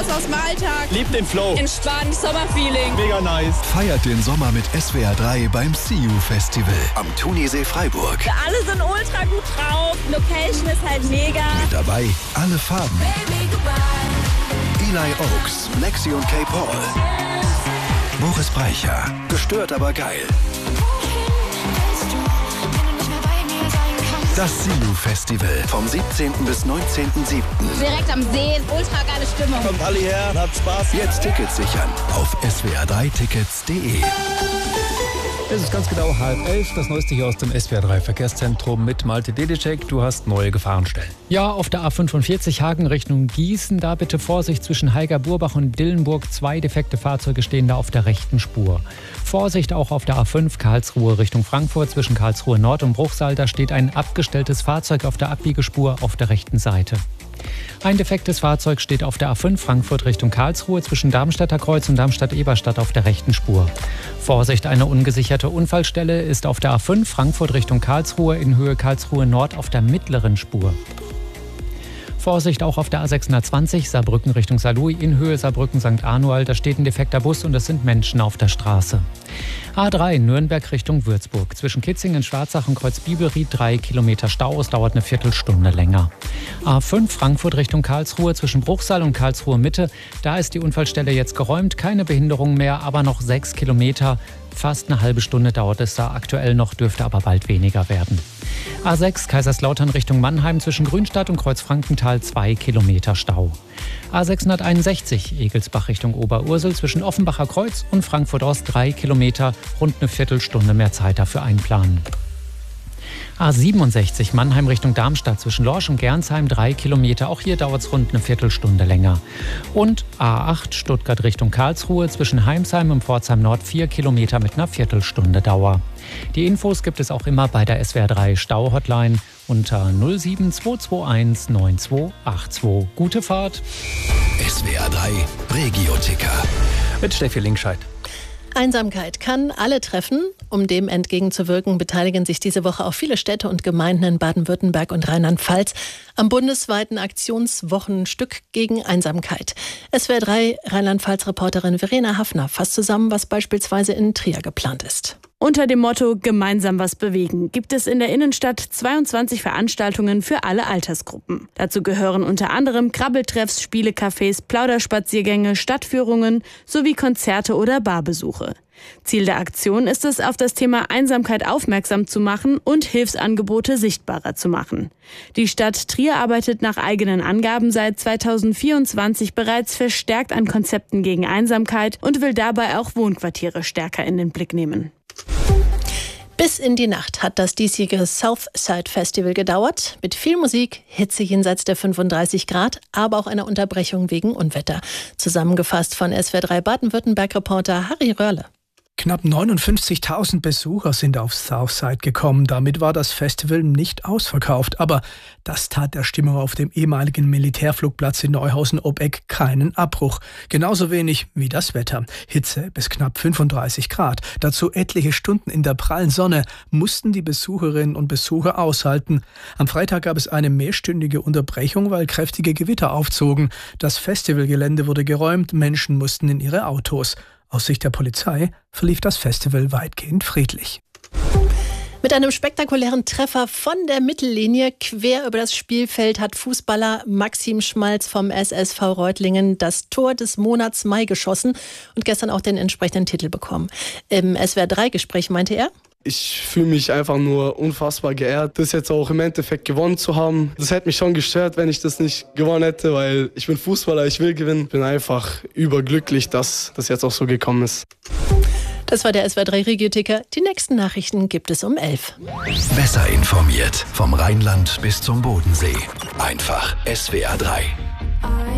aus dem Alltag. Liebt den Flow. Entspannt, Sommerfeeling. Mega nice. Feiert den Sommer mit SWR 3 beim See You Festival am Thunisee Freiburg. Alle sind ultra gut drauf. Location ist halt mega. Mit dabei alle Farben. Baby, goodbye. Eli Oaks, Lexi und Kay Paul. Boris Brejcha, gestört aber geil. Das See You Festival vom 17. bis 19.07. Direkt am See, ultra geile Stimmung. Kommt alle her, habt Spaß. Jetzt Tickets sichern auf swr3tickets.de. Es ist ganz genau 10:30, das Neueste hier aus dem SWR 3 Verkehrszentrum mit Malte Dedicek. Du hast neue Gefahrenstellen. Ja, auf der A45 Hagen Richtung Gießen, da bitte Vorsicht zwischen Heiger-Burbach und Dillenburg. 2 defekte Fahrzeuge stehen da auf der rechten Spur. Vorsicht auch auf der A5 Karlsruhe Richtung Frankfurt zwischen Karlsruhe Nord und Bruchsal. Da steht ein abgestelltes Fahrzeug auf der Abbiegespur auf der rechten Seite. Ein defektes Fahrzeug steht auf der A5 Frankfurt Richtung Karlsruhe zwischen Darmstädter Kreuz und Darmstadt-Eberstadt auf der rechten Spur. Vorsicht, eine ungesicherte Unfallstelle ist auf der A5 Frankfurt Richtung Karlsruhe in Höhe Karlsruhe Nord auf der mittleren Spur. Vorsicht auch auf der A620 Saarbrücken Richtung Saarlouis in Höhe Saarbrücken-St. Arnold. Da steht ein defekter Bus und es sind Menschen auf der Straße. A3 Nürnberg Richtung Würzburg. Zwischen Kitzingen, Schwarzach und Kreuz-Biebelried 3 Kilometer Stau. Es dauert eine Viertelstunde länger. A5 Frankfurt Richtung Karlsruhe zwischen Bruchsal und Karlsruhe Mitte. Da ist die Unfallstelle jetzt geräumt. Keine Behinderung mehr, aber noch 6 Kilometer. Fast eine halbe Stunde dauert es da aktuell noch, dürfte aber bald weniger werden. A6 Kaiserslautern Richtung Mannheim zwischen Grünstadt und Kreuzfrankenthal 2 Kilometer Stau. A661 Egelsbach Richtung Oberursel zwischen Offenbacher Kreuz und Frankfurt Ost 3 Kilometer, rund eine Viertelstunde mehr Zeit dafür einplanen. A67 Mannheim Richtung Darmstadt zwischen Lorsch und Gernsheim 3 Kilometer. Auch hier dauert es rund eine Viertelstunde länger. Und A8 Stuttgart Richtung Karlsruhe zwischen Heimsheim und Pforzheim Nord 4 Kilometer mit einer Viertelstunde Dauer. Die Infos gibt es auch immer bei der SWR 3 Stau-Hotline unter 07221 9282. Gute Fahrt. SWR 3 Regio-Ticker. Mit Steffi Linkscheid. Einsamkeit kann alle treffen. Um dem entgegenzuwirken, beteiligen sich diese Woche auch viele Städte und Gemeinden in Baden-Württemberg und Rheinland-Pfalz am bundesweiten Aktionswochenstück gegen Einsamkeit. SWR 3 Rheinland-Pfalz-Reporterin Verena Hafner fasst zusammen, was beispielsweise in Trier geplant ist. Unter dem Motto Gemeinsam was bewegen gibt es in der Innenstadt 22 Veranstaltungen für alle Altersgruppen. Dazu gehören unter anderem Krabbeltreffs, Spielecafés, Plauderspaziergänge, Stadtführungen sowie Konzerte oder Barbesuche. Ziel der Aktion ist es, auf das Thema Einsamkeit aufmerksam zu machen und Hilfsangebote sichtbarer zu machen. Die Stadt Trier arbeitet nach eigenen Angaben seit 2024 bereits verstärkt an Konzepten gegen Einsamkeit und will dabei auch Wohnquartiere stärker in den Blick nehmen. Bis in die Nacht hat das diesjährige Southside Festival gedauert. Mit viel Musik, Hitze jenseits der 35 Grad, aber auch einer Unterbrechung wegen Unwetter. Zusammengefasst von SWR 3 Baden-Württemberg-Reporter Harry Röhrle. Knapp 59.000 Besucher sind auf Southside gekommen. Damit war das Festival nicht ausverkauft. Aber das tat der Stimmung auf dem ehemaligen Militärflugplatz in Neuhausen-Ob'Eck keinen Abbruch. Genauso wenig wie das Wetter. Hitze bis knapp 35 Grad. Dazu etliche Stunden in der prallen Sonne mussten die Besucherinnen und Besucher aushalten. Am Freitag gab es eine mehrstündige Unterbrechung, weil kräftige Gewitter aufzogen. Das Festivalgelände wurde geräumt, Menschen mussten in ihre Autos. Aus Sicht der Polizei verlief das Festival weitgehend friedlich. Mit einem spektakulären Treffer von der Mittellinie quer über das Spielfeld hat Fußballer Maxim Schmalz vom SSV Reutlingen das Tor des Monats Mai geschossen und gestern auch den entsprechenden Titel bekommen. Im SWR3-Gespräch meinte er: Ich fühle mich einfach nur unfassbar geehrt, das jetzt auch im Endeffekt gewonnen zu haben. Das hätte mich schon gestört, wenn ich das nicht gewonnen hätte, weil ich bin Fußballer, ich will gewinnen. Ich bin einfach überglücklich, dass das jetzt auch so gekommen ist. Das war der SWR 3 Regio-Ticker. Die nächsten Nachrichten gibt es um 11. Besser informiert vom Rheinland bis zum Bodensee. Einfach SWR 3.